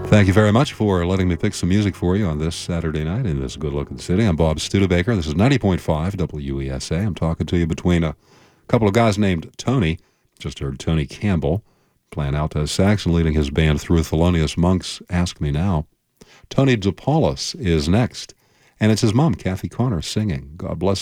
Thank you very much for letting me pick some music for you on this Saturday night in this good-looking city. I'm Bob Studebaker. This is 90.5 WESA. I'm talking to you between a couple of guys named Tony. Just heard Tony Campbell playing alto sax and leading his band through Thelonious Monk's Ask Me Now. Tony DePaulis is next, and it's his mom, Kathy Connor, singing. God bless